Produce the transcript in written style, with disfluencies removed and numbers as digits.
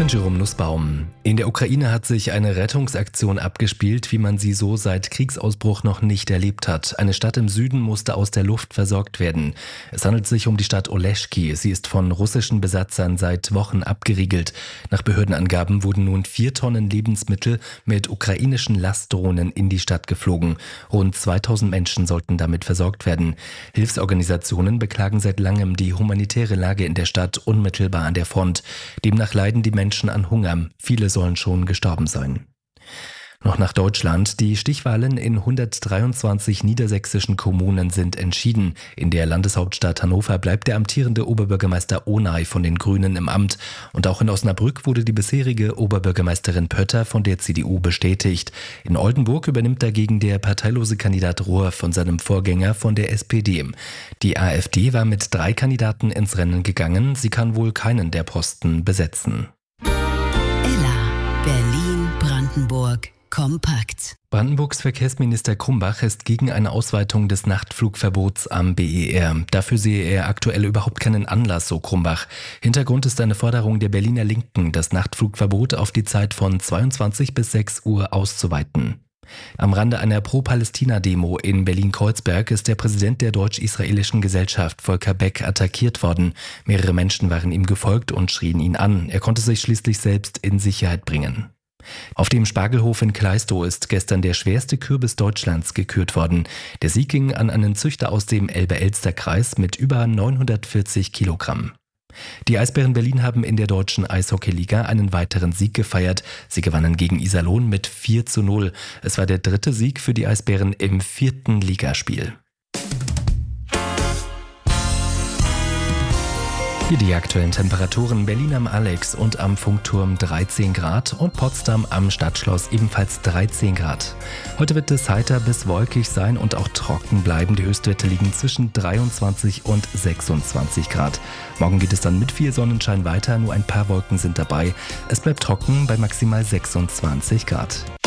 bin Jerome Nussbaum. In der Ukraine hat sich eine Rettungsaktion abgespielt, wie man sie so seit Kriegsausbruch noch nicht erlebt hat. Eine Stadt im Süden musste aus der Luft versorgt werden. Es handelt sich um die Stadt Oleschki. Sie ist von russischen Besatzern seit Wochen abgeriegelt. Nach Behördenangaben wurden nun 4 Tonnen Lebensmittel mit ukrainischen Lastdrohnen in die Stadt geflogen. Rund 2000 Menschen sollten damit versorgt werden. Hilfsorganisationen beklagen seit langem die humanitäre Lage in der Stadt unmittelbar an der Front. Demnach leiden die Menschen an Hunger. Viele sollen schon gestorben sein. Noch nach Deutschland. Die Stichwahlen in 123 niedersächsischen Kommunen sind entschieden. In der Landeshauptstadt Hannover bleibt der amtierende Oberbürgermeister Onay von den Grünen im Amt. Und auch in Osnabrück wurde die bisherige Oberbürgermeisterin Pötter von der CDU bestätigt. In Oldenburg übernimmt dagegen der parteilose Kandidat Rohr von seinem Vorgänger von der SPD. Die AfD war mit 3 Kandidaten ins Rennen gegangen. Sie kann wohl keinen der Posten besetzen. Berlin-Brandenburg kompakt. Brandenburgs Verkehrsminister Krumbach ist gegen eine Ausweitung des Nachtflugverbots am BER. Dafür sehe er aktuell überhaupt keinen Anlass, so Krumbach. Hintergrund ist eine Forderung der Berliner Linken, das Nachtflugverbot auf die Zeit von 22 bis 6 Uhr auszuweiten. Am Rande einer Pro-Palästina-Demo in Berlin-Kreuzberg ist der Präsident der deutsch-israelischen Gesellschaft, Volker Beck, attackiert worden. Mehrere Menschen waren ihm gefolgt und schrien ihn an. Er konnte sich schließlich selbst in Sicherheit bringen. Auf dem Spargelhof in Kleistow ist gestern der schwerste Kürbis Deutschlands gekürt worden. Der Sieg ging an einen Züchter aus dem Elbe-Elster-Kreis mit über 940 Kilogramm. Die Eisbären Berlin haben in der deutschen Eishockeyliga einen weiteren Sieg gefeiert. Sie gewannen gegen Iserlohn mit 4:0. Es war der 3. Sieg für die Eisbären im 4. Ligaspiel. Hier die aktuellen Temperaturen: Berlin am Alex und am Funkturm 13 Grad und Potsdam am Stadtschloss ebenfalls 13 Grad. Heute wird es heiter bis wolkig sein und auch trocken bleiben. Die Höchstwerte liegen zwischen 23 und 26 Grad. Morgen geht es dann mit viel Sonnenschein weiter, nur ein paar Wolken sind dabei. Es bleibt trocken bei maximal 26 Grad.